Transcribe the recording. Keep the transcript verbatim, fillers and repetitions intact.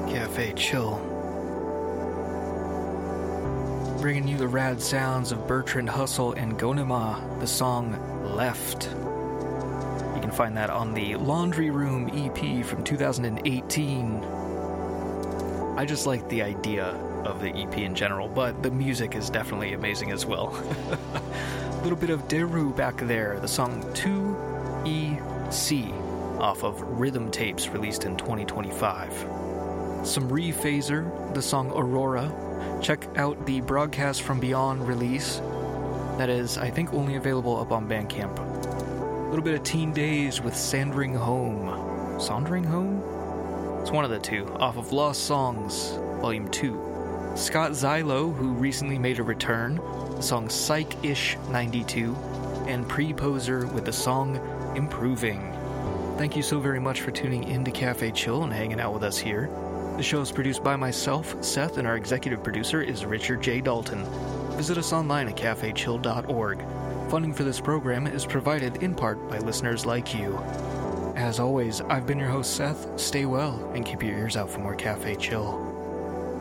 Cafe Chill. Bringing you the rad sounds of Bertrand Hussle and Gonema, the song Left. You can find that on the Laundry Room E P from two thousand eighteen. I just like the idea of the E P in general, but the music is definitely amazing as well. A little bit of Deru back there, the song two E C off of Rhythm Tapes released in twenty twenty-five. Some Rephaser, the song Aurora. Check out the Broadcast from Beyond release. That is, I think, only available up on Bandcamp. A little bit of Teen Days with Sandring Home. Sandring Home? It's one of the two, off of Lost Songs, Volume two. Scott Zylo, who recently made a return, the song Psych-ish ninety-two, and Pre-Poser with the song Improving. Thank you so very much for tuning in to Cafe Chill and hanging out with us here. The show is produced by myself, Seth, and our executive producer is Richard J. Dalton. Visit us online at cafe chill dot org. Funding for this program is provided in part by listeners like you. As always, I've been your host, Seth. Stay well and keep your ears out for more Cafe Chill.